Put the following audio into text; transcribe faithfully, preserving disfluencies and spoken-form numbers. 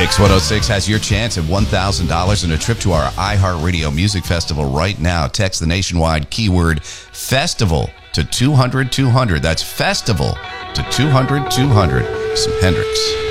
Mix one oh six has your chance at one thousand dollars and a trip to our iHeartRadio Music Festival right now. Text the nationwide keyword FESTIVAL to two hundred two hundred. That's FESTIVAL to two hundred two hundred. Some Hendrix.